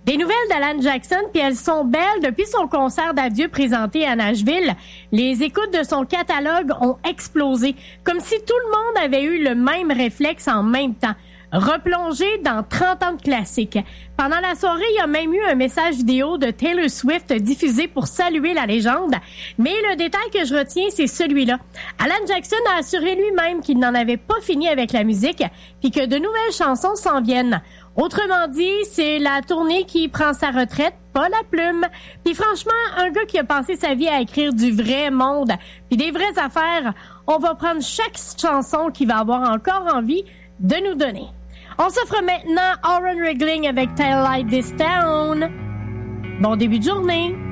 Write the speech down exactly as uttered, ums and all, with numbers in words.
Des nouvelles d'Alan Jackson, puis elles sont belles. Depuis son concert d'adieu présenté à Nashville, les écoutes de son catalogue ont explosé, comme si tout le monde avait eu le même réflexe en même temps. Replongé dans trente ans de classiques. Pendant la soirée, il y a même eu un message vidéo de Taylor Swift diffusé pour saluer la légende. Mais le détail que je retiens, c'est celui-là. Alan Jackson a assuré lui-même qu'il n'en avait pas fini avec la musique, puis que de nouvelles chansons s'en viennent. Autrement dit, c'est la tournée qui prend sa retraite, pas la plume. Puis franchement, un gars qui a passé sa vie à écrire du vrai monde, puis des vraies affaires, on va prendre chaque chanson qu'il va avoir encore envie de nous donner. On s'offre maintenant Aaron Regling avec Tail Light This Town. Bon début de journée!